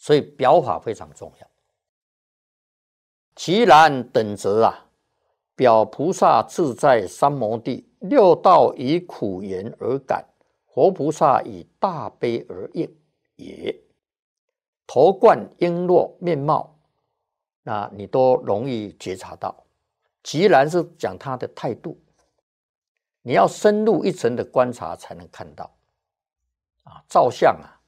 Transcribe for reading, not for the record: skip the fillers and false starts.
所以表法非常重要。其然等则啊，表菩萨自在三摩地，六道以苦言而感，活菩萨以大悲而应也。头冠璎珞面貌，那你都容易觉察到。其然是讲他的态度，你要深入一层的观察才能看到。照相啊，